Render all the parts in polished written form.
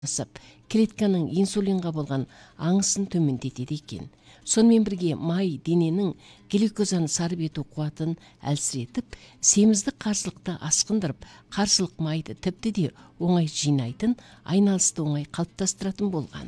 жасап, клетканың инсулинға болған аңысын төмендетеді екен. Сонымен бірге май дененің глюкозаны сарып ету қуатын әлсіретіп, семіздік қарсылықты асқындырып, қарсылық майды тіпті де оңай жинайтын, айналысты оңай қалыптастыратын болған.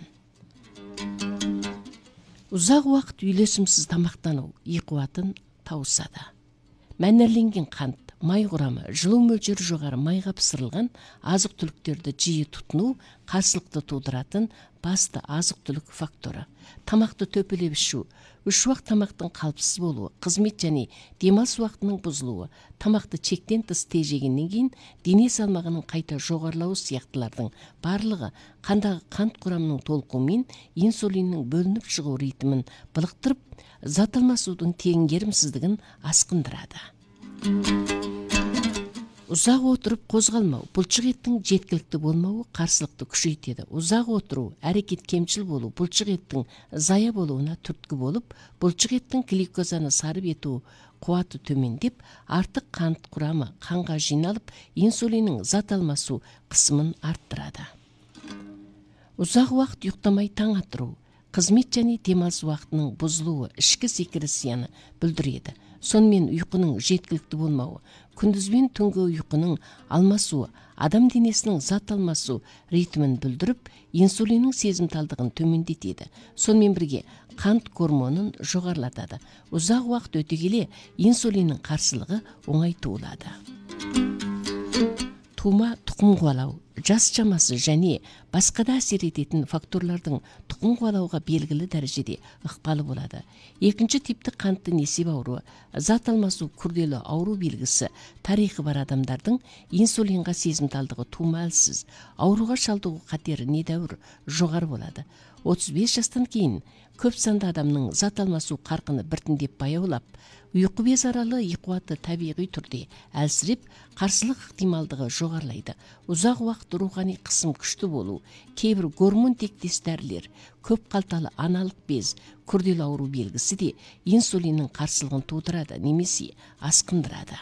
Ұзақ уақыт үйлесімсіз тамақтану қуатын тауысады. Мәнерленген қант, май құрамы, жылу мөлшері жоғары майға пісірілген азық-түліктерді жиі тұтыну қарсылықты тудыратын басты азық-түлік факторы. Тамақты төпелеп ішу, үш уақыт тамақтың қалыпсыз болуы, қызмет және демалыс уақытының бұзылуы, тамақты чектен тыс тежегеннен кейін дене салмағының қайта жоғарылауы сияқтылардың барлығы қандағы қант құрамының толқуымен инсулиннің бөлініп шығу ритмін былықтырып, зат алмасудың теңгерімсіздігін асқындырады. Ұзақ отырып қозғалмау, бұлшық еттің жеткілікті болмауы қарсылықты күшейтеді. Ұзақ отыру, әрекет кемшіл болу, бұлшық еттің зая болуына түрткі болып, бұлшық еттің глюкозаны сарып ету қуаты төмендеп, артық қант құрамы қанға жиналып, инсулиннің зат алмасу қысымын арттырады. Ұзақ уақыт ұйықтамай таң атыру, қызмет және демалыс уақытының бұзылуы ішкі секрецияны бүлдіреді. Сонымен ұйқының жеткілікті болмауы, күндіз бен түнгі ұйқының алмасуы, адам денесінің зат алмасу ритмін бүлдіріп, инсулиннің сезімталдығын төмендетеді. Сонымен бірге қант гормонын жоғарылатады. Ұзақ уақыт өте келе инсулиннің қарсылығы оңай туылады. Тума тұқым қуалау, жас шамасы және басқа да әсер ететін факторлардың тұқым қуалауға белгілі дәрежеде ықпалы болады. Екінші типті қантты несеп ауруы, зат алмасу күрделі ауру белгісі, тарихы бар адамдардың инсулинға сезімталдығы тума әлсіз, ауруға шалдығу қатері недәуір жоғары болады. 35 жастан кейін көп санды адамның зат алмасу қарқыны біртіндеп баяулап, ұйқы безаралы қуаты табиғи түрде әлсіреп, қарсылық ықтималдығы жоғарылайды. Ұзақ уақыт рухани қысым күшті болу, кейбір гормон тектес дәрілер, көп қалталы аналық без, күрделі ауру белгісі де инсулиннің қарсылығын тудырады, немесе асқындырады.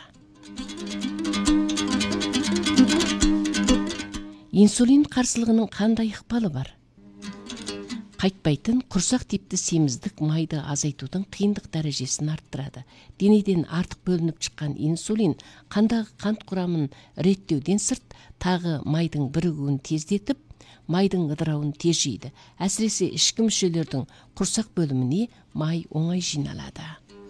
Инсулин қарсылығының қандай ықпалы бар? Қайтпайтын құрсақ типті семіздік майды азайтудың қиындық дәрежесін арттырады. Денеден артық бөлініп шыққан инсулин қандағы қант құрамын реттеуден сырт, тағы майдың бірігуін тездетіп, майдың ыдырауын тежейді. Әсіресе ішкі мүшелердің құрсақ бөліміне май оңай жиналады.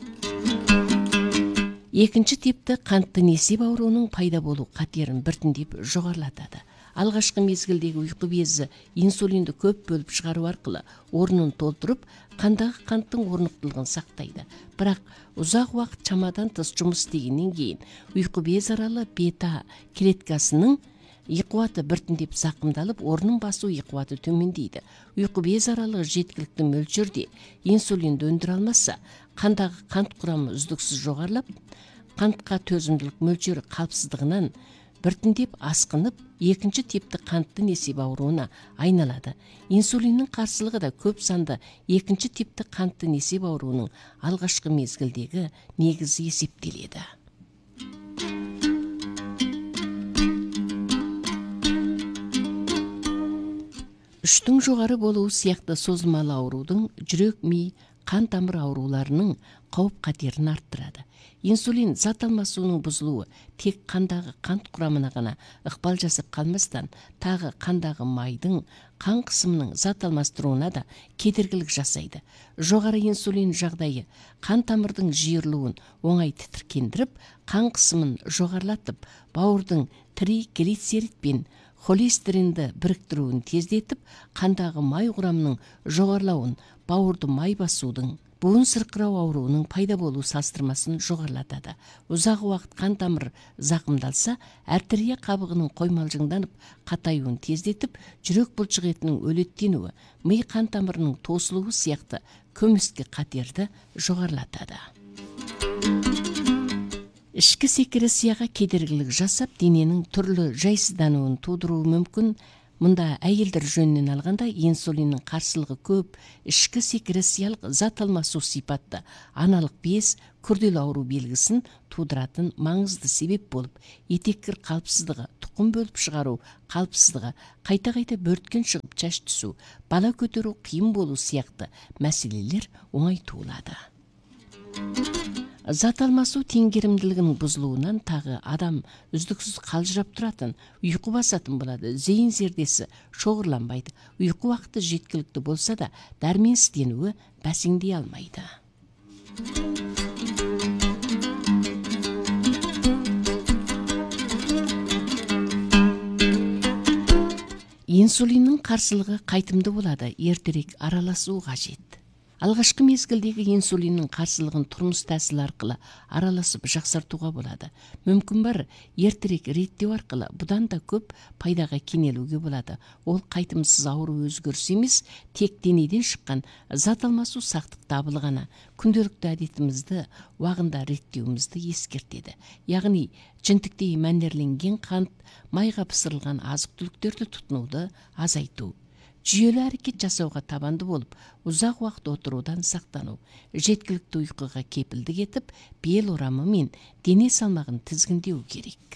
Екінші типті қантты несеп ауруының пайда болу қатерін біртіндеп жоғарылатады. Алғашқы мезгілдегі ұйқы безі инсулинді көп бөліп шығару арқылы орнын толтырып, қандағы қанттың орнықтылығын сақтайды. Бірақ ұзақ уақыт шамадан тыс жұмыс істегеннен кейін ұйқы без аралы бета клеткасының қуаты біртіндеп зақымдалып, орнын басу қуаты төмендейді. Ұйқы без аралығы жеткілікті мөлшерде инсулинді өндіре алмаса, қандағы қант құрамы үздіксіз жоғарылап, қантқа төзімділік мөлшері қалыпсыздығынан біртіндеп асқынып, екінші типті қантты несеп ауруына айналады. Инсулиннің қарсылығы да көп санды екінші типті қантты несеп ауруының алғашқы мезгілдегі негізі есептеледі. Үштің жоғары болуы сияқты созылмалы аурудың жүрек, ми, қан тамыр ауруларының қауіп қатерін арттырады. Инсулин зат алмасуының бұзылуы тек қандағы қант құрамына ғана ықпал жасап қалмастан, тағы қандағы майдың қан қысымының зат алмастыруына да кедергілік жасайды. Жоғары инсулин жағдайы қан тамырдың жиырылуын оңай тітіркендіріп, қан қысымын жоғарылатып, бауырдың триглицерид пен холестеринді біріктіруін тездетіп, қандағы май құрамының жоғарылауын, бауырды май басудың, буын сырқырау ауруының пайда болу салыстырмасын жоғарылатады. Ұзақ уақыт қан тамыр зақымдалса, артерия қабығының қоймалжыңданып, қатаюын тездетіп, жүрек бұлшық етінің өлеттенуі, ми қан тамырының тосылуы сияқты көмескі қатерді жоғарылатады. Ішкі секрецияға кедергілік жасап, дененің түрлі жайсыздануын тудыруы мүмкін Мұнда әйелдер жөнінен алғанда инсулиннің қарсылығы көп, ішкі секрециялық зат алмасу сипатты аналық без күрделі ауру белгісін тудыратын маңызды себеп болып, етеккір қалыпсыздығы, тұқым бөліп шығару қалыпсыздығы, қайта-қайта бөрткен шығып шаш түсу, бала көтеру қиын болу сияқты мәселелер оңай туылады. Зат алмасу теңгерімділігінің бұзылуынан тағы адам үздіксіз қалжырап тұратын, ұйқы басатын болады, зейін зердесі шоғырланбайды, ұйқы уақыты жеткілікті болса да дәрмен істенуі бәсеңдей алмайды. Инсулиннің қарсылығы қайтымды болады, ертерек араласу қажет. Алғашқы мезгілдегі инсулиннің қарсылығын тұрмыс тәсілі арқылы араласып жақсартуға болады. Мүмкін бар, ертерек реттеу арқылы бұдан да көп пайдаға кенелуге болады. Ол қайтымсыз ауру өзгеріс емес, тек денеден шыққан зат алмасу сақтық дабылы ғана. Күнделікті әдетімізді уағында реттеуімізді ескертеді. Яғни жінтіктей мәнерленген қант, майға пісірілген азық-түліктерді тұтынуды азайту. Жүйелі әрекет жасауға табанды болып, ұзақ уақыт отырудан сақтану, жеткілікті ұйқыға кепілдік етіп, бел орамы мен дене салмағын тізгіндеу керек.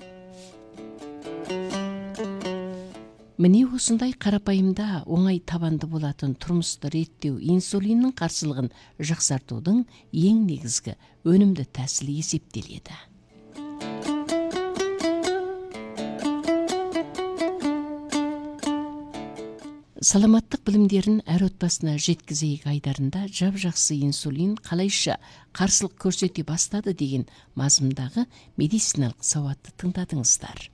Міне осындай қарапайымда оңай табанды болатын тұрмысты реттеу инсулиннің қарсылығын жақсартудың ең негізгі өнімді тәсілі есептеледі. Саламаттық білімдерін әр отбасына жеткізейік айдарында жап-жақсы инсулин қалайша қарсылық көрсете бастады деген мазмұндағы медициналық сауатты тыңдадыңыздар.